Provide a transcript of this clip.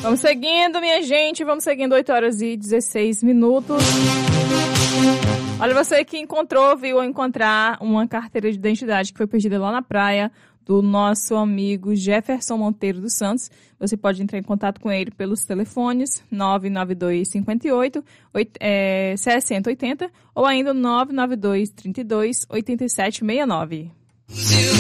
Vamos seguindo, minha gente. Vamos seguindo, 8 horas e 16 minutos. Olha, você que encontrou, viu, encontrar uma carteira de identidade que foi perdida lá na praia do nosso amigo Jefferson Monteiro dos Santos. Você pode entrar em contato com ele pelos telefones 992 58 6080 ou ainda 992 32 8769.